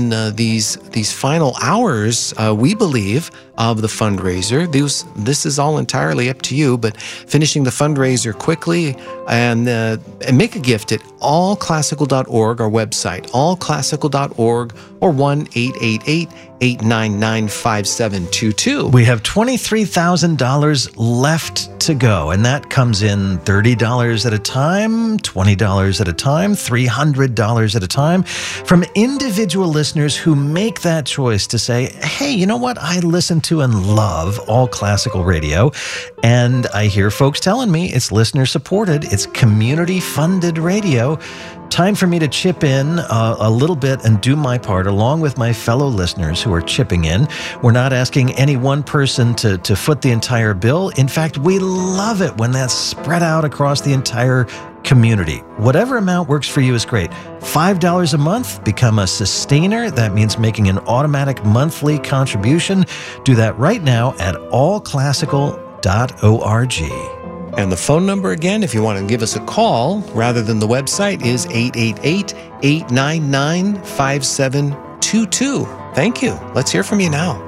in these final hours, we believe, of the fundraiser. This is all entirely up to you, but finishing the fundraiser quickly and make a gift at allclassical.org, our website, allclassical.org, or 1-888-899-5722. We have $23,000 left to go, and that comes in $30 at a time, $20 at a time, $300 at a time, from individual listeners who make that choice to say, hey, you know what? I listen to and love All Classical Radio, and I hear folks telling me it's listener-supported, it's community-funded radio. Time for me to chip in a little bit and do my part along with my fellow listeners who are chipping in. We're not asking any one person to foot the entire bill. In fact, we love it when that's spread out across the entire community. Whatever amount works for you is great. $5 a month, become a sustainer. That means making an automatic monthly contribution. Do that right now at allclassical.org. And the phone number again, if you want to give us a call rather than the website, is 888-899-5722. Thank you. Let's hear from you now.